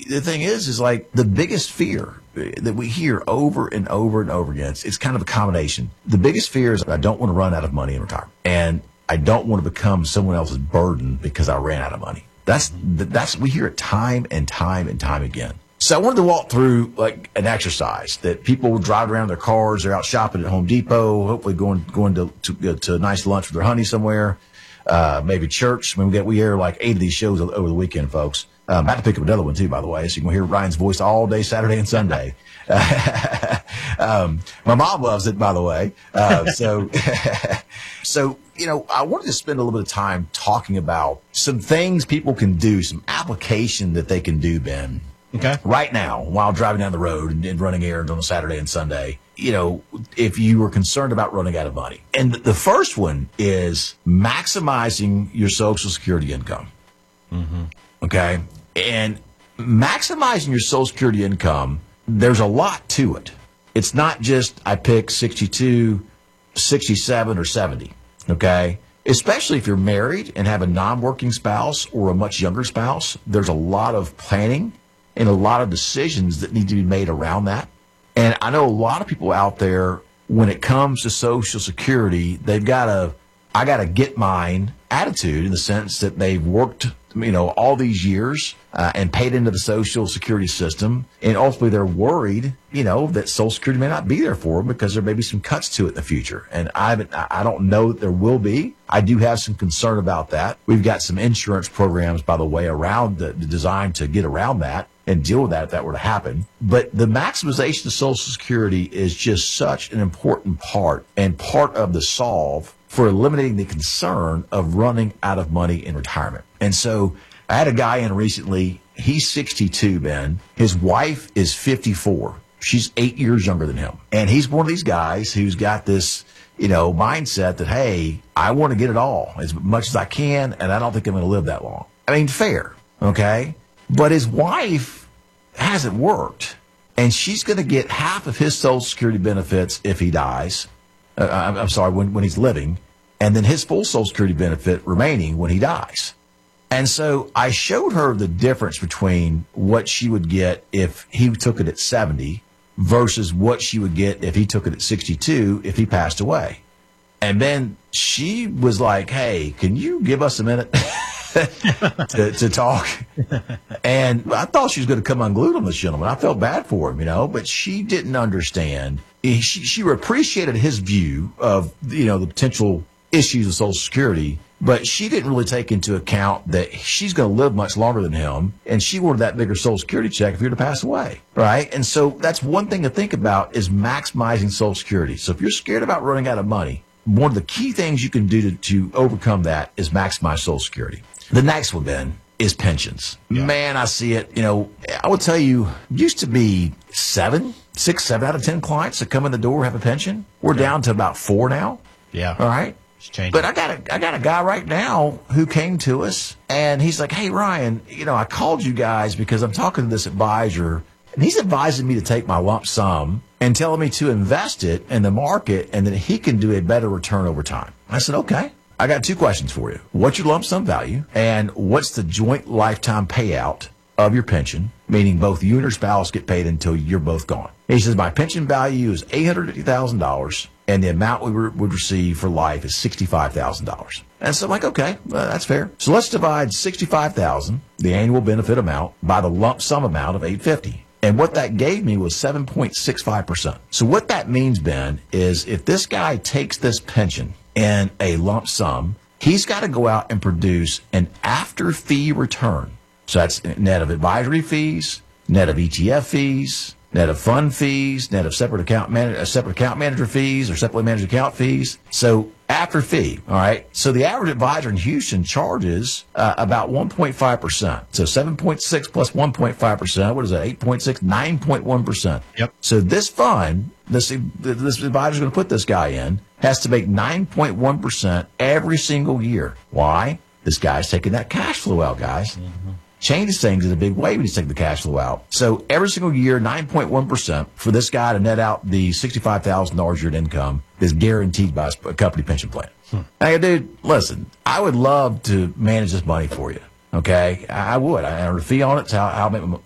the thing is like the biggest fear that we hear over and over and over again, it's kind of a combination. The biggest fear is I don't want to run out of money in retirement. And I don't want to become someone else's burden because I ran out of money. That's we hear it time and time and time again. So I wanted to walk through like an exercise that people will drive around their cars. They're out shopping at Home Depot, hopefully going to a nice lunch with their honey somewhere, maybe church. I mean, we air like 8 of these shows over the weekend, folks. I have to pick up another one too, by the way, so you can hear Ryan's voice all day, Saturday and Sunday. My mom loves it, by the way. So, I wanted to spend a little bit of time talking about some things people can do, some application that they can do, Ben. Okay. Right now, while driving down the road and running errands on a Saturday and Sunday, if you were concerned about running out of money. And the first one is maximizing your Social Security income. Mm-hmm. Okay. And maximizing your Social Security income, there's a lot to it. It's not just I pick 62, 67, or 70. Okay. Especially if you're married and have a non-working spouse or a much younger spouse, there's a lot of planning and a lot of decisions that need to be made around that. And I know a lot of people out there, when it comes to Social Security, they've got I got to get mine attitude in the sense that they've worked, all these years and paid into the Social Security system. And ultimately they're worried, that Social Security may not be there for them because there may be some cuts to it in the future. And I don't know that there will be. I do have some concern about that. We've got some insurance programs, by the way, around the design to get around that and deal with that if that were to happen. But the maximization of Social Security is just such an important part and part of the solve for eliminating the concern of running out of money in retirement. And so I had a guy in recently. He's 62, Ben. His wife is 54. She's 8 years younger than him. And he's one of these guys who's got this, mindset that, hey, I want to get it all as much as I can, and I don't think I'm going to live that long. I mean, fair, okay? But his wife hasn't worked, and she's going to get half of his Social Security benefits if he dies. I'm sorry, when he's living, and then his full Social Security benefit remaining when he dies. And so I showed her the difference between what she would get if he took it at 70 versus what she would get if he took it at 62 if he passed away. And then she was like, hey, can you give us a minute to talk? And I thought she was going to come unglued on this gentleman. I felt bad for him, but she didn't understand. She appreciated his view of, the potential issues of Social Security, but she didn't really take into account that she's going to live much longer than him, and she wanted that bigger Social Security check if he were to pass away, right? And so that's one thing to think about is maximizing Social Security. So if you're scared about running out of money, one of the key things you can do to overcome that is maximize Social Security. The next one, Ben, is pensions. Yeah. Man, I see it. I would tell you, used to be 7 out of 10 clients that come in the door have a pension. We're down to about 4 now. Yeah. All right. It's changing. But I got a guy right now who came to us and he's like, hey, Ryan, I called you guys because I'm talking to this advisor and he's advising me to take my lump sum and telling me to invest it in the market and that he can do a better return over time. I said, okay. I got 2 questions for you. What's your lump sum value? And what's the joint lifetime payout of your pension, meaning both you and your spouse get paid until you're both gone? He says, my pension value is $850,000, and the amount we would receive for life is $65,000. And so I'm like, okay, that's fair. So let's divide $65,000, the annual benefit amount, by the lump sum amount of $850. And what that gave me was 7.65%. So what that means, Ben, is if this guy takes this pension in a lump sum, he's got to go out and produce an after-fee return. So that's net of advisory fees, net of ETF fees, net of fund fees, net of separate account manager fees or separately managed account fees. So after fee, all right? So the average advisor in Houston charges about 1.5%. So 7.6 plus 1.5%, what is that, 8.6, 9.1%. Yep. So this fund, this advisor's going to put this guy in, has to make 9.1% every single year. Why? This guy's taking that cash flow out, guys. Mm-hmm. Changes things in a big way when you take the cash flow out. So every single year, 9.1% for this guy to net out the $65,000 year in income is guaranteed by a company pension plan. Hey, dude, listen, I would love to manage this money for you. Okay, I would. I earn a fee on it. It's how I make